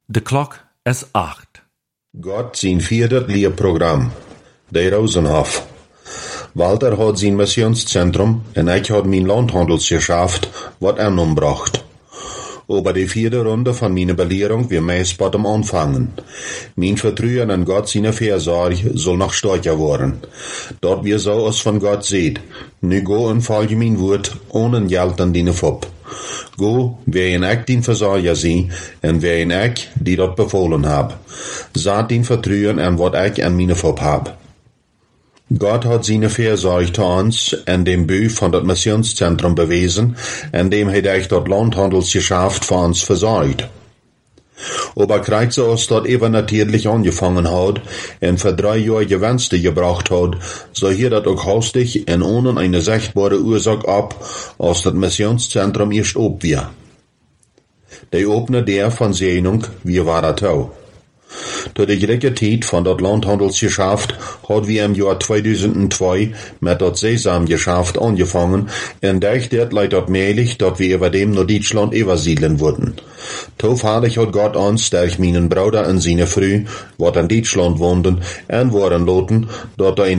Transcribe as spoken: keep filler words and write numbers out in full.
De klok is acht. Gott zijn vierde leerprogram, de Rosenhof. Walter had zijn missionscentrum en ik had mijn landhandelsgeschäft wat aanbracht. Aber die vierde Runde von meiner Belehrung wir meist bei dem Anfangen. Mein Vertrauen an Gott seine Versorge soll noch stärker worden. Dort wir so aus von Gott seht. Nu go und folge mein Wort, ohne Geld an deine Fob. Go, wer in ich den Versorger sie, und wer in ich, die dort befohlen hab. Saat den Vertrauen an wat ich an meine Fob hab. Gott hat seine Versorge zu uns in dem Bü von das Missionszentrum bewiesen, in dem er euch dort Landhandelsgeschäft für uns versorgt. Aber kriegt so uns dort eben natürlich angefangen hat und für drei Jahre Gewinste gebracht hat, so hier dat auch hastig und ohne eine sichtbare Ursache ab, als das Missionszentrum erst ob wir. Die Opne der von Sehnung, wir war dat auch. Zu der gleichen Zeit von dat Landhandelsgeschäft hat wir im Jahr zweitausendzwei mit dat Sesamgeschäft angefangen und durch dat leidt dat mählich, dat wir über dem nach Deutschland übersiedeln wurden. Zufällig hat Gott uns durch meinen Bruder und seine Frau, wat in Deutschland wohnten, und waren loten, dort